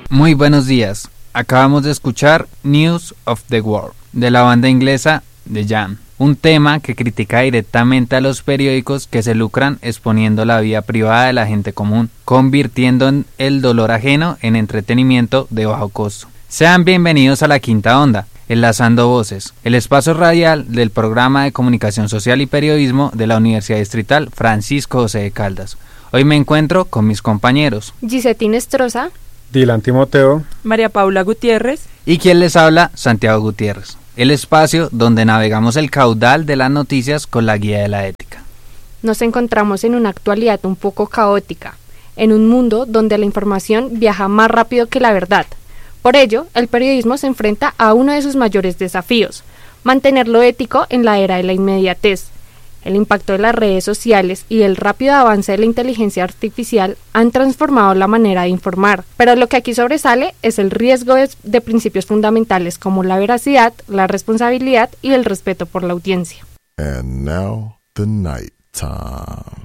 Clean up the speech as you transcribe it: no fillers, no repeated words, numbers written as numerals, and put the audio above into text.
Muy buenos días. Acabamos de escuchar News of the World de la banda inglesa The Jam, un tema que critica directamente a los periódicos que se lucran exponiendo la vida privada de la gente común, convirtiendo el dolor ajeno en entretenimiento de bajo costo. Sean bienvenidos a La Quinta Onda, Enlazando Voces, el espacio radial del programa de comunicación social y periodismo de la Universidad Distrital Francisco José de Caldas. Hoy me encuentro con mis compañeros Gisetín Estroza, Dylan Timoteo, María Paula Gutiérrez y quien les habla, Santiago Gutiérrez, el espacio donde navegamos el caudal de las noticias con la guía de la ética. Nos encontramos en una actualidad un poco caótica, en un mundo donde la información viaja más rápido que la verdad. Por ello, el periodismo se enfrenta a uno de sus mayores desafíos, mantenerlo ético en la era de la inmediatez. El impacto de las redes sociales y el rápido avance de la inteligencia artificial han transformado la manera de informar, pero lo que aquí sobresale es el riesgo de principios fundamentales como la veracidad, la responsabilidad y el respeto por la audiencia. And now, the night time.